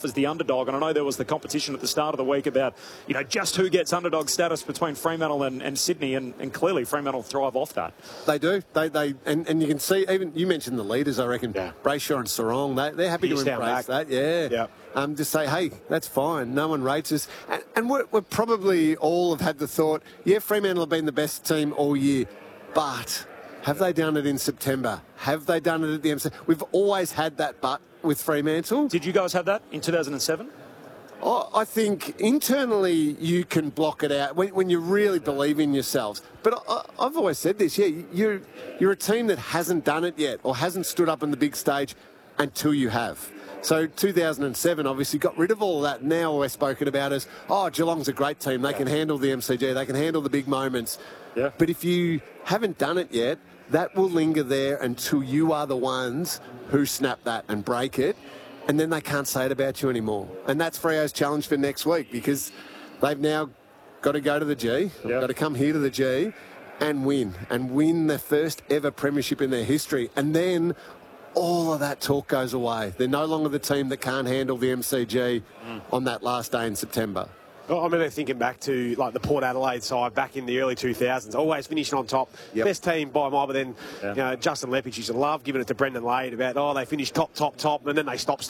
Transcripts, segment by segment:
as the underdog. And I know there was the competition at the start of the week about, just who gets underdog status between Fremantle and Sydney, and clearly Fremantle thrive off that. They do. And you can see, even you mentioned the leaders, I reckon, Brayshaw and Sarong, they're happy to embrace that. Yeah. Just say, hey, that's fine. No one rates us. And we're probably all have had the thought, Fremantle have been the best team all year, but have they done it in September? Have they done it at the MC? We've always had that but with Fremantle. Did you guys have that in 2007? I think internally you can block it out when you really believe in yourselves. But I've always said this, you're a team that hasn't done it yet or hasn't stood up on the big stage until you have. So 2007 obviously got rid of all of that. Now we're spoken about as, Geelong's a great team. They can handle the MCG. They can handle the big moments. Yeah. But if you haven't done it yet, that will linger there until you are the ones who snap that and break it. And then they can't say it about you anymore. And that's Freo's challenge for next week, because they've now got to go to the G. They've got to come here to the G and win their first ever premiership in their history. And then all of that talk goes away. They're no longer the team that can't handle the MCG on that last day in September. Well, I remember thinking back to the Port Adelaide side back in the early 2000s, always finishing on top. Best team by a mile, but then Justin Leppich used to love giving it to Brendan Lade about, they finished top, and then they stop.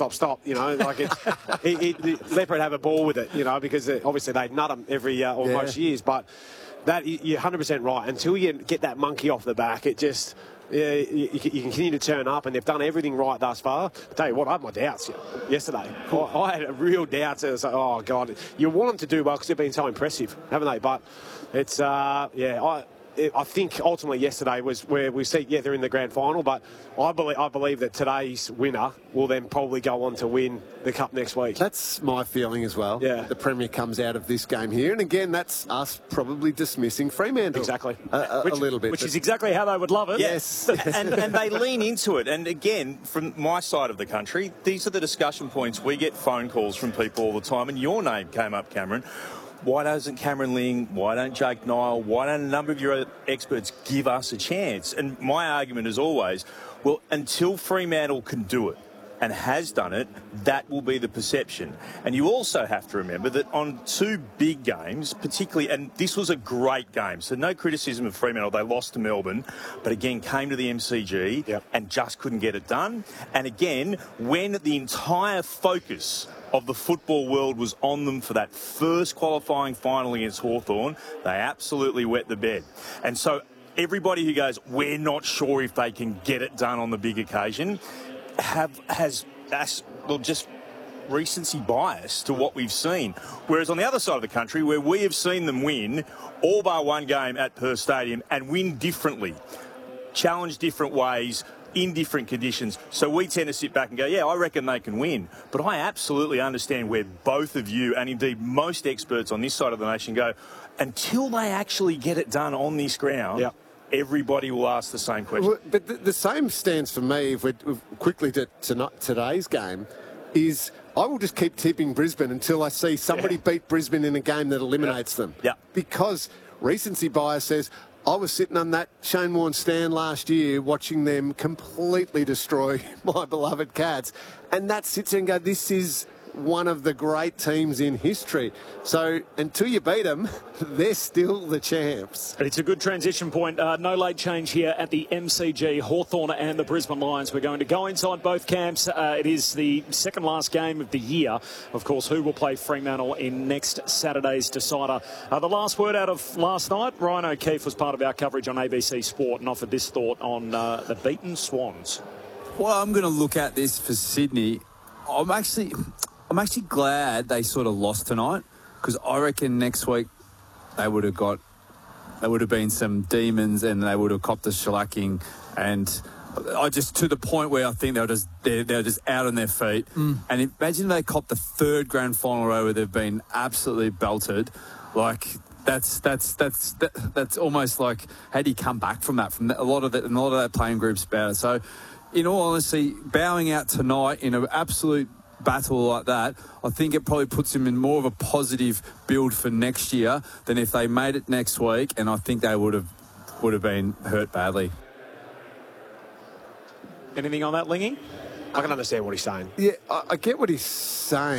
Leppard would have a ball with it, because obviously they'd nut them every most years. But that you're 100% right. Until you get that monkey off the back, it just... you continue to turn up, and they've done everything right thus far. I tell you what, I had my doubts yesterday. I had a real doubt. It was like, oh, God. You want them to do well because they've been so impressive, haven't they? But it's, I think ultimately yesterday was where we see, they're in the grand final, but I believe that today's winner will then probably go on to win the Cup next week. That's my feeling as well. Yeah. The Premier comes out of this game here, and again, that's us probably dismissing Fremantle. Exactly. A little bit. Which is exactly how they would love it. Yes. and they lean into it. And again, from my side of the country, these are the discussion points. We get phone calls from people all the time, and your name came up, Cameron. Why doesn't Cameron Ling, why don't Jake Niall, why don't a number of your experts give us a chance? And my argument is always, well, until Fremantle can do it and has done it, that will be the perception. And you also have to remember that on two big games, particularly, and this was a great game, so no criticism of Fremantle, they lost to Melbourne, but again came to the MCG and just couldn't get it done. And again, when the entire focus of the football world was on them for that first qualifying final against Hawthorn, they absolutely wet the bed. And so everybody who goes, we're not sure if they can get it done on the big occasion, has just recency bias to what we've seen. Whereas on the other side of the country, where we have seen them win all bar one game at Perth Stadium and win differently, challenge different ways, in different conditions. So we tend to sit back and go, I reckon they can win. But I absolutely understand where both of you, and indeed most experts on this side of the nation, go, until they actually get it done on this ground, everybody will ask the same question. Well, but the same stands for me, if we're quickly to today's game, is I will just keep tipping Brisbane until I see somebody beat Brisbane in a game that eliminates them. Because recency bias says, I was sitting on that Shane Warne stand last year watching them completely destroy my beloved Cats. And that sits there and go, this is one of the great teams in history. So until you beat them, they're still the champs. It's a good transition point. No late change here at the MCG, Hawthorn and the Brisbane Lions. We're going to go inside both camps. It is the second last game of the year. Of course, who will play Fremantle in next Saturday's decider? The last word out of last night, Ryan O'Keefe was part of our coverage on ABC Sport and offered this thought on the beaten Swans. Well, I'm going to look at this for Sydney. I'm actually glad they sort of lost tonight, because I reckon next week they would have been some demons and they would have copped a shellacking, and I just to the point where I think they're just out on their feet. And imagine they copped the third grand final row where they've been absolutely belted. Like that's almost like, how do you come back from that? From a lot of that playing group's about it. So, in all honesty, bowing out tonight in an absolute battle like that, I think it probably puts him in more of a positive build for next year than if they made it next week, and I think they would have been hurt badly. Anything on that, Lingy? I can understand what he's saying. Yeah, I get what he's saying.